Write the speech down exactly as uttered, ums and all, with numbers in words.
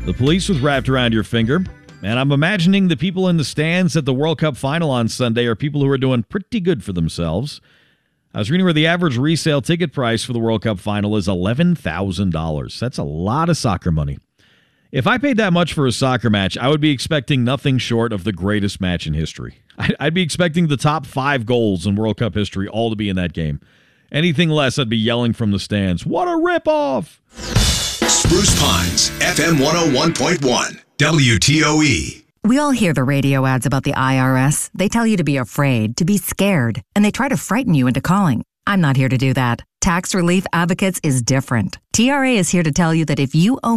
The police was wrapped around your finger. And I'm imagining the people in the stands at the World Cup final on Sunday are people who are doing pretty good for themselves. I was reading where the average resale ticket price for the World Cup final is eleven thousand dollars. That's a lot of soccer money. If I paid that much for a soccer match, I would be expecting nothing short of the greatest match in history. I'd be expecting the top five goals in World Cup history all to be in that game. Anything less, I'd be yelling from the stands, "What a ripoff!" Spruce Pines, F M one oh one point one, W T O E. We all hear the radio ads about the I R S. They tell you to be afraid, to be scared, and they try to frighten you into calling. I'm not here to do that. Tax Relief Advocates is different. T R A is here to tell you that if you owe